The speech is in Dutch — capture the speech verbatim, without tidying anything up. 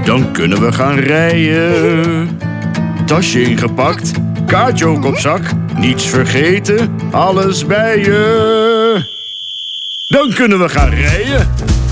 Dan kunnen we gaan rijden. Tasje ingepakt, kaartje ook op zak. Niets vergeten, alles bij je. Dan kunnen we gaan rijden.